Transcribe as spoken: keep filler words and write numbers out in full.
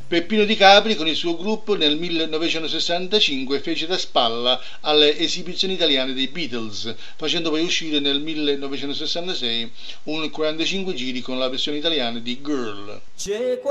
Peppino Di Capri con il suo gruppo nel millenovecentosessantacinque fece da spalla alle esibizioni italiane dei Beatles, facendo poi uscire nel millenovecentosessantasei un quarantacinque giri con la versione italiana di Girl.